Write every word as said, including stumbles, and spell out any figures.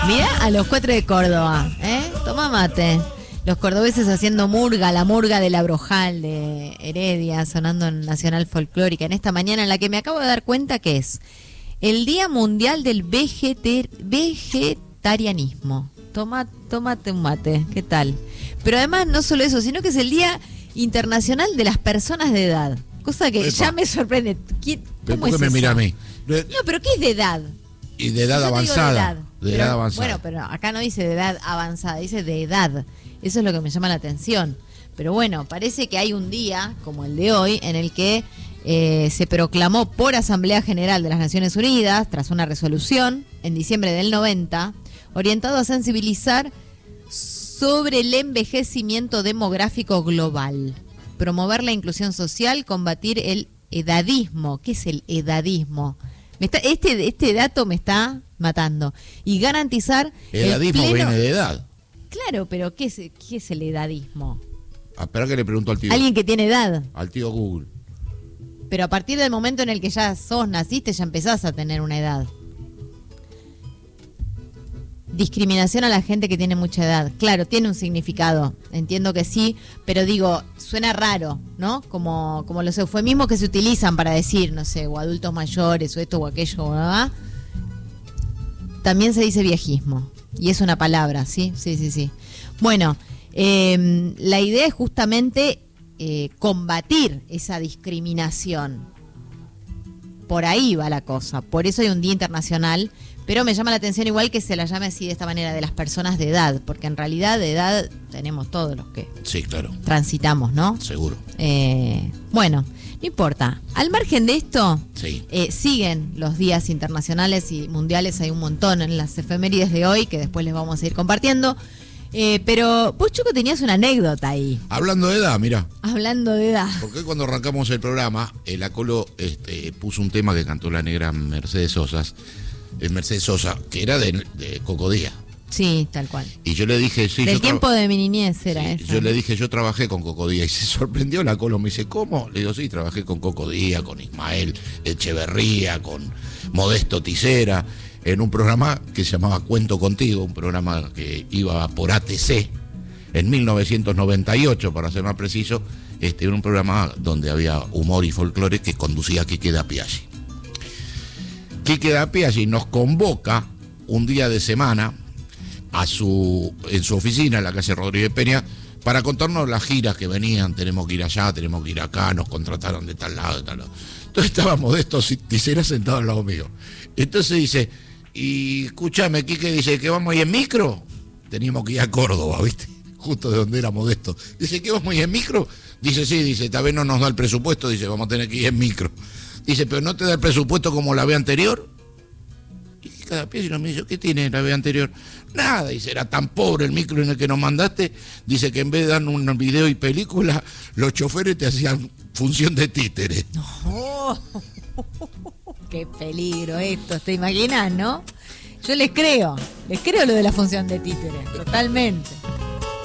Mirá a los cuatro de Córdoba, ¿eh? Toma mate. Los cordobeses haciendo murga, la murga de la Brojal de Heredia, sonando en Nacional Folclórica, en esta mañana en la que me acabo de dar cuenta que es el Día Mundial del Vegeter- Vegetarianismo. Toma, tómate un mate, ¿qué tal? Pero además no solo eso, sino que es el Día Internacional de las Personas de Edad. Cosa que Epa. ya me sorprende. ¿Qué, ¿Pero ¿Cómo por qué es me eso? mira a mí? No, pero ¿qué es de edad? Y de edad Si yo te digo avanzada. De edad, De pero, edad avanzada. Bueno, pero acá no dice de edad avanzada, dice de edad. Eso es lo que me llama la atención. Pero bueno, parece que hay un día, como el de hoy, en el que eh, se proclamó por Asamblea General de las Naciones Unidas, tras una resolución en diciembre del noventa, orientado a sensibilizar sobre el envejecimiento demográfico global, promover la inclusión social, combatir el edadismo. ¿Qué es el edadismo? Me está, este, este dato me está matando. Y garantizar Edadismo el pleno... viene de edad. Claro, pero ¿qué es, qué es el edadismo? Ah, espera que le pregunto al tío. Alguien que tiene edad. Al tío Google. Pero a partir del momento en el que ya sos, naciste, ya empezás a tener una edad. Discriminación a la gente que tiene mucha edad. Claro, tiene un significado. Entiendo que sí, pero digo, suena raro, ¿no? Como, como los eufemismos que se utilizan para decir, no sé, o adultos mayores, o esto o aquello, ¿verdad? También se dice viejismo. Y es una palabra, ¿sí? Sí, sí, sí. Bueno, eh, la idea es justamente eh, combatir esa discriminación. Por ahí va la cosa. Por eso hay un Día Internacional. Pero me llama la atención igual que se la llame así de esta manera, de las personas de edad, porque en realidad de edad tenemos todos los que Sí, claro. transitamos, ¿no? Seguro. Eh, bueno, no importa. Al margen de esto, Sí. eh, siguen los días internacionales y mundiales, hay un montón en las efemérides de hoy que después les vamos a ir compartiendo. Eh, pero vos, Choco, tenías una anécdota ahí, Hablando de edad, mira. hablando de edad. Porque hoy cuando arrancamos el programa, el Acolo este, puso un tema que cantó la negra Mercedes Sosa, eh, Mercedes Sosa, que era de, de Cocodía. Sí, tal cual. Y yo le dije, sí, Del yo tiempo tra- de mi niñez era sí, eso. yo le dije, yo trabajé con Cocodía y se sorprendió la Colo, me dice, ¿cómo? Le digo, sí, trabajé con Cocodía, con Ismael Echeverría, con Modesto Ticera, en un programa que se llamaba Cuento Contigo, un programa que iba por A T C en mil novecientos noventa y ocho, para ser más preciso, este, era un programa donde había humor y folclore que conducía Quique Dapiaggi. Quique Dapiaggi nos convoca un día de semana a su, en su oficina en la calle Rodríguez Peña para contarnos las giras que venían, tenemos que ir allá, tenemos que ir acá, nos contrataron de tal lado, de tal lado. Entonces estábamos Modesto Ticera sentado al lado mío. Entonces dice, y escúchame, Quique, dice que vamos a ir en micro. Teníamos que ir a Córdoba, ¿viste? Justo de donde era Modesto. Dice, ¿que vamos a ir en micro? Dice, sí, dice, tal vez no nos da el presupuesto, dice, vamos a tener que ir en micro. Dice, pero ¿no te da el presupuesto como la vez anterior? Y cada pie me dice, ¿qué tiene la vez anterior? Nada, dice, era tan pobre el micro en el que nos mandaste. Dice que en vez de dar un video y película, los choferes te hacían función de títere. Oh, qué peligro esto, ¿te imaginas, no? Yo les creo, les creo lo de la función de títere, totalmente.